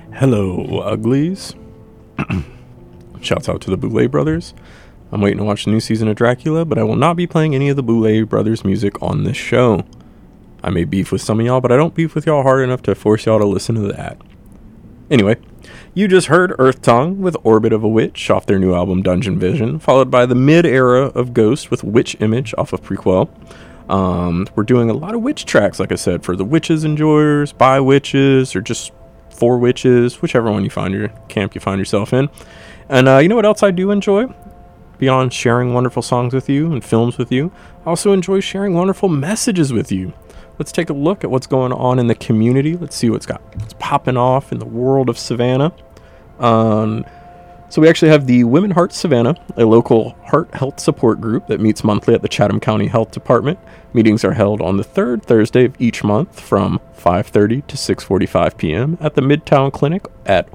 Hello, uglies. Shouts out to the Boulet Brothers. I'm waiting to watch the new season of Dracula, but I will not be playing any of the Boulet Brothers music on this show. I may beef with some of y'all, but I don't beef with y'all hard enough to force y'all to listen to that. Anyway, you just heard Earth Tongue with Orbit of a Witch off their new album Dungeon Vision, followed by the mid-era of Ghost with Witch Image off of Prequel. We're doing a lot of witch tracks, like I said, for the witches enjoyers, by witches, or just for witches, whichever one you find your camp you find yourself in. And you know what else I do enjoy? Beyond sharing wonderful songs with you and films with you, I also enjoy sharing wonderful messages with you. Let's take a look at what's going on in the community. Let's see what's popping off in the world of Savannah. So we actually have the Women Heart Savannah, a local heart health support group that meets monthly at the Chatham County Health Department. Meetings are held on the third Thursday of each month from 5:30 to 6:45 p.m. at the Midtown Clinic at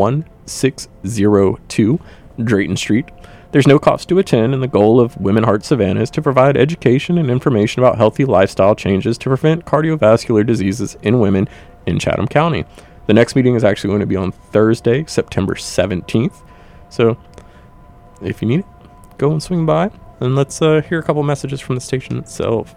1602 Drayton Street. There's no cost to attend, and the goal of Women Heart Savannah is to provide education and information about healthy lifestyle changes to prevent cardiovascular diseases in women in Chatham County. The next meeting is actually going to be on Thursday, September 17th. So, if you need it, go and swing by, and let's hear a couple messages from the station itself.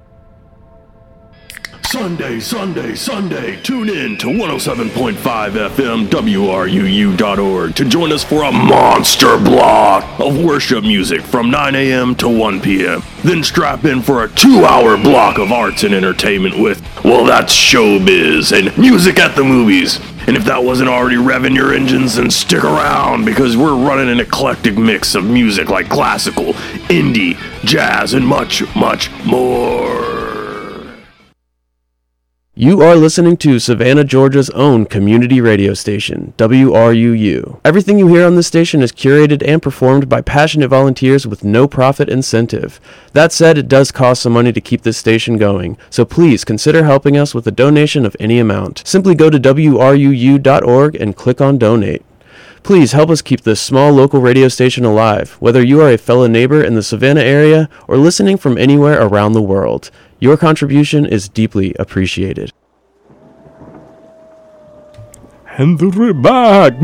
Sunday, tune in to 107.5 FM WRUU.org to join us for a monster block of worship music from 9 a.m. to 1 p.m. Then strap in for a 2-hour block of arts and entertainment with, well, that's showbiz and music at the movies. And if that wasn't already revving your engines, then stick around, because we're running an eclectic mix of music like classical, indie, jazz, and much, much more. You are listening to Savannah, Georgia's own community radio station, WRUU. Everything you hear on this station is curated and performed by passionate volunteers with no profit incentive. That said, it does cost some money to keep this station going, so please consider helping us with a donation of any amount. Simply go to WRUU.org and click on Donate. Please help us keep this small local radio station alive, whether you are a fellow neighbor in the Savannah area or listening from anywhere around the world. Your contribution is deeply appreciated. And we're back.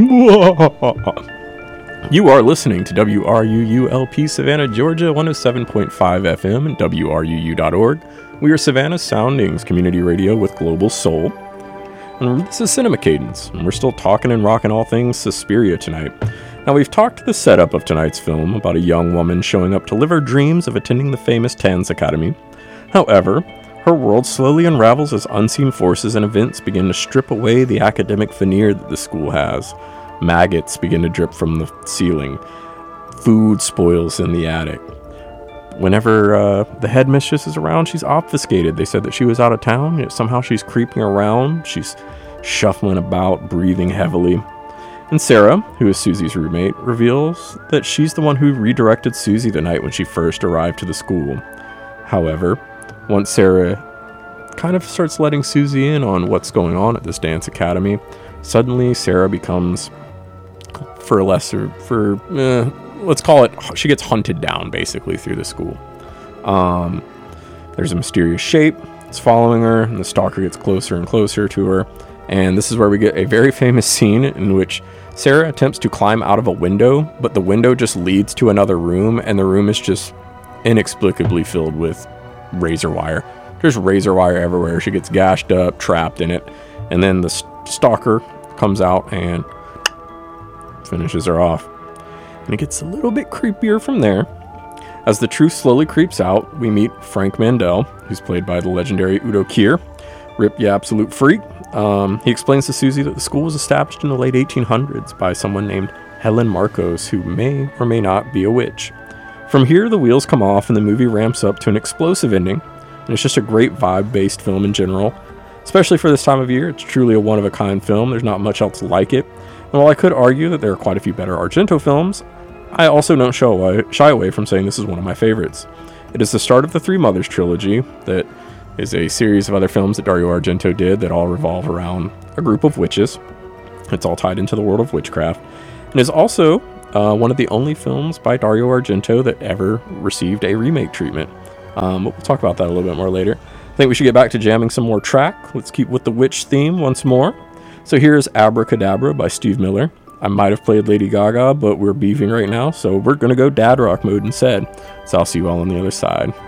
You are listening to WRUU-LP Savannah, Georgia, 107.5 FM and WRUU.org. We are Savannah Soundings community radio with global soul. And this is Cinema Cadence, and we're still talking and rocking all things Suspiria tonight. Now, we've talked the setup of tonight's film about a young woman showing up to live her dreams of attending the famous TANS Academy. However, her world slowly unravels as unseen forces and events begin to strip away the academic veneer that the school has. Maggots begin to drip from the ceiling. Food spoils in the attic. Whenever the headmistress is around, she's obfuscated. They said that she was out of town, yet somehow she's creeping around. She's shuffling about, breathing heavily. And Sarah, who is Susie's roommate, reveals that she's the one who redirected Susie the night when she first arrived to the school. However, once Sarah kind of starts letting Susie in on what's going on at this dance academy, suddenly Sarah becomes, let's call it, she gets hunted down basically through the school. There's a mysterious shape, it's following her, and the stalker gets closer and closer to her. And this is where we get a very famous scene in which Sarah attempts to climb out of a window, but the window just leads to another room, and the room is just inexplicably filled with razor wire. There's razor wire everywhere. She gets gashed up, trapped in it, and then the stalker comes out and finishes her off. And it gets a little bit creepier from there. As the truth slowly creeps out, we meet Frank Mandel, who's played by the legendary Udo Kier. Rip, you absolute freak. He explains to Susie that the school was established in the late 1800s by someone named Helen Marcos, who may or may not be a witch. From here, the wheels come off and the movie ramps up to an explosive ending, and it's just a great vibe-based film in general. Especially for this time of year, it's truly a one-of-a-kind film. There's not much else like it. And while I could argue that there are quite a few better Argento films, I also don't shy away from saying this is one of my favorites. It is the start of the Three Mothers trilogy that is a series of other films that Dario Argento did that all revolve around a group of witches. It's all tied into the world of witchcraft. And is also one of the only films by Dario Argento that ever received a remake treatment. But we'll talk about that a little bit more later. I think we should get back to jamming some more track. Let's keep with the witch theme once more. So here's Abracadabra by Steve Miller. I might have played Lady Gaga, but we're beefing right now, so we're going to go dad rock mode instead. So I'll see you all on the other side.